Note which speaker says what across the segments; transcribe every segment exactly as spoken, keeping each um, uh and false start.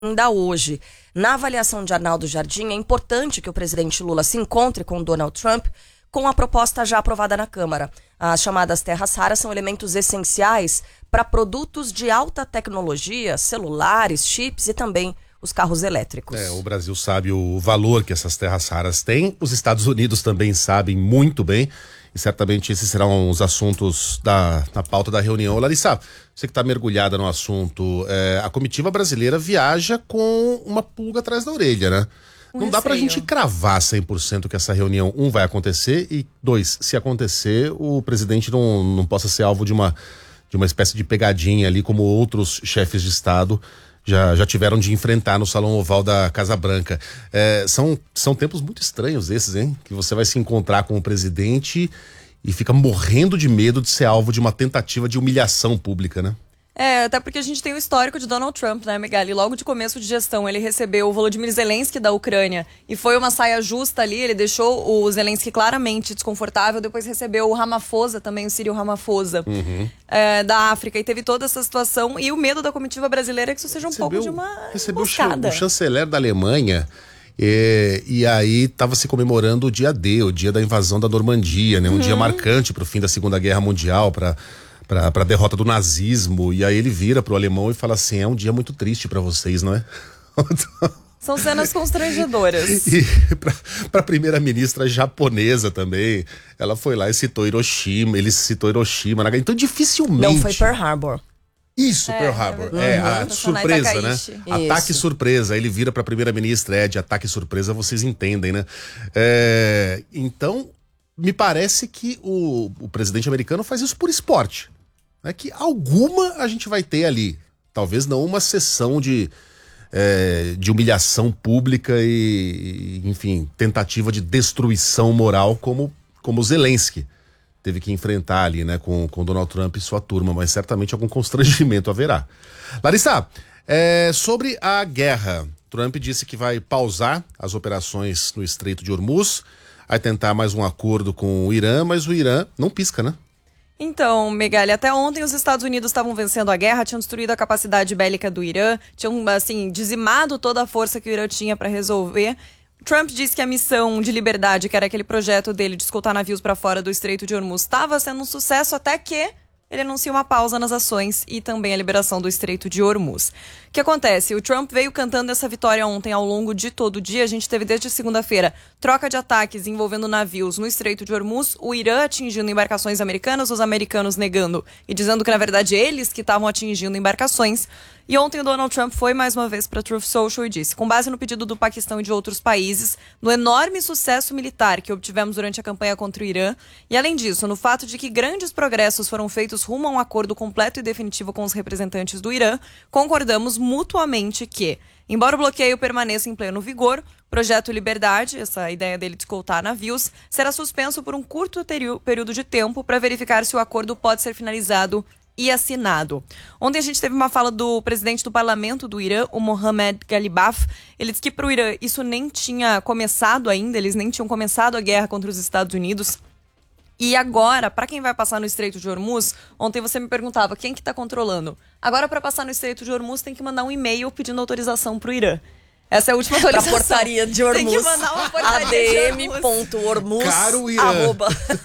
Speaker 1: Ainda hoje, na avaliação de Arnaldo Jardim, é importante que o presidente Lula se encontre com Donald Trump com a proposta já aprovada na Câmara. As chamadas terras raras são elementos essenciais para produtos de alta tecnologia, celulares, chips e também os carros elétricos.
Speaker 2: É, o Brasil sabe o valor que essas terras raras têm, os Estados Unidos também sabem muito bem, e certamente esses serão os assuntos da, na pauta da reunião. Larissa, você que está mergulhada no assunto, é, a comitiva brasileira viaja com uma pulga atrás da orelha, né? Um Não receio. Dá pra gente cravar cem por cento que essa reunião, um, vai acontecer, e dois, se acontecer, o presidente não, não possa ser alvo de uma, de uma espécie de pegadinha ali, como outros chefes de Estado já, já tiveram de enfrentar no Salão Oval da Casa Branca. É, são, são tempos muito estranhos esses, hein? Que você vai se encontrar com o presidente e fica morrendo de medo de ser alvo de uma tentativa de humilhação pública, né?
Speaker 3: É, até porque a gente tem o histórico de Donald Trump, né, Megali? Logo de começo de gestão, ele recebeu o Volodymyr Zelensky da Ucrânia e foi uma saia justa ali, ele deixou o Zelensky claramente desconfortável, depois recebeu o Ramaphosa, também o Cyril Ramaphosa, uhum. é, da África, e teve toda essa situação, e o medo da comitiva brasileira é que isso seja um recebeu, pouco de uma
Speaker 2: Recebeu moscada. o chanceler da Alemanha, e, e aí estava se comemorando o dia D, o dia da invasão da Normandia, né? Um uhum. dia marcante para o fim da Segunda Guerra Mundial, para para a derrota do nazismo, e aí ele vira pro alemão e fala assim: é um dia muito triste para vocês, não é?
Speaker 3: São cenas constrangedoras.
Speaker 2: E para a primeira-ministra japonesa também, ela foi lá e citou Hiroshima, ele citou Hiroshima, então dificilmente...
Speaker 1: Não, foi Pearl Harbor.
Speaker 2: Isso,
Speaker 3: é,
Speaker 2: Pearl Harbor,
Speaker 3: é,
Speaker 2: é a surpresa, né? Isso. Ataque surpresa, ele vira para a primeira-ministra, é de ataque surpresa, vocês entendem, né? É, então, me parece que o, o presidente americano faz isso por esporte. É que alguma a gente vai ter ali, talvez não uma sessão de, é, de humilhação pública e, enfim, tentativa de destruição moral como, como Zelensky teve que enfrentar ali, né, com, com Donald Trump e sua turma, mas certamente algum constrangimento haverá. Larissa, é, sobre a guerra, Trump disse que vai pausar as operações no Estreito de Hormuz, vai tentar mais um acordo com o Irã, mas o Irã não pisca, né?
Speaker 3: Então, Megali, até ontem os Estados Unidos estavam vencendo a guerra, tinham destruído a capacidade bélica do Irã, tinham, assim, dizimado toda a força que o Irã tinha para resolver. Trump disse que a missão de liberdade, que era aquele projeto dele de escoltar navios para fora do Estreito de Hormuz, estava sendo um sucesso até que ele anuncia uma pausa nas ações e também a liberação do Estreito de Hormuz. O que acontece? O Trump veio cantando essa vitória ontem ao longo de todo o dia. A gente teve desde segunda-feira troca de ataques envolvendo navios no Estreito de Hormuz, o Irã atingindo embarcações americanas, os americanos negando e dizendo que, na verdade, eles que estavam atingindo embarcações. E ontem o Donald Trump foi mais uma vez para a Truth Social e disse, com base no pedido do Paquistão e de outros países, no enorme sucesso militar que obtivemos durante a campanha contra o Irã, e além disso, no fato de que grandes progressos foram feitos rumo a um acordo completo e definitivo com os representantes do Irã, concordamos mutuamente que, embora o bloqueio permaneça em pleno vigor, o projeto Liberdade, essa ideia dele de escoltar navios, será suspenso por um curto período de tempo para verificar se o acordo pode ser finalizado e assinado. Ontem a gente teve uma fala do presidente do parlamento do Irã, o Mohammad Ghalibaf. Ele disse que para o Irã isso nem tinha começado ainda, eles nem tinham começado a guerra contra os Estados Unidos. E agora, para quem vai passar no Estreito de Hormuz, ontem você me perguntava quem que está controlando. Agora, para passar no Estreito de Hormuz, tem que mandar um e-mail pedindo autorização para o Irã. Essa é a última atualização.
Speaker 1: Pra portaria de Hormuz.
Speaker 3: Tem que mandar uma portaria
Speaker 1: A D M ponto hormuz.
Speaker 2: Caro Irã.
Speaker 1: Arroba.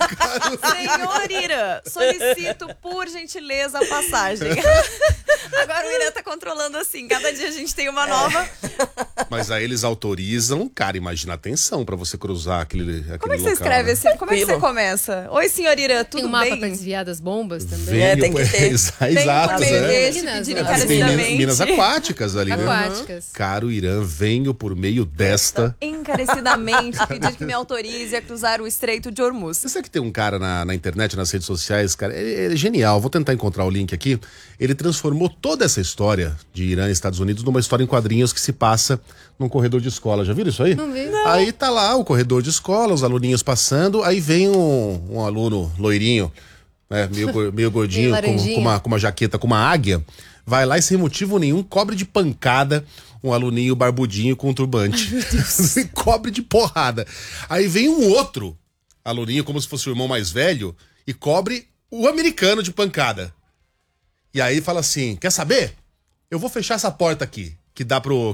Speaker 3: Senhor Irã, solicito por gentileza a passagem. Agora o Irã tá controlando assim, cada dia a gente tem uma nova.
Speaker 2: Mas aí eles autorizam, cara, imagina a tensão pra você cruzar aquele, aquele
Speaker 3: Como é que você
Speaker 2: local,
Speaker 3: escreve
Speaker 2: né?
Speaker 3: assim? Como é que você começa? Oi, senhor Irã, tudo
Speaker 4: tem um mapa
Speaker 3: bem?
Speaker 4: pra desviar das bombas também?
Speaker 2: Venho,
Speaker 1: É, tem que ter.
Speaker 2: Exato,
Speaker 3: por meio
Speaker 2: né?
Speaker 3: deste,
Speaker 4: Minas,
Speaker 3: pedir
Speaker 4: né?
Speaker 2: As
Speaker 3: encarecidamente.
Speaker 2: minas, minas aquáticas ali, né?
Speaker 4: Aquáticas.
Speaker 2: Caro Irã, venho por meio desta...
Speaker 3: Encarecidamente pedir que me autorize a cruzar o Estreito de Hormuz.
Speaker 2: Você sabe que tem um cara na, na internet, nas redes sociais, cara, ele, ele é genial, vou tentar encontrar o link aqui. Ele transformou toda essa história de Irã e Estados Unidos numa história em quadrinhos que se passa num corredor de escola. Já viram isso aí?
Speaker 4: Não vi. Não.
Speaker 2: Aí tá lá o corredor de escola, os aluninhos passando, aí vem um, um aluno loirinho, né, meio, meio gordinho,
Speaker 4: Meio
Speaker 2: com, com, uma, com uma jaqueta, com uma águia, vai lá e sem motivo nenhum cobre de pancada um aluninho barbudinho com um turbante. Cobre de porrada. Aí vem um outro aluninho, como se fosse o irmão mais velho, e cobre o americano de pancada. E aí fala assim, quer saber? Eu vou fechar essa porta aqui. que dá pro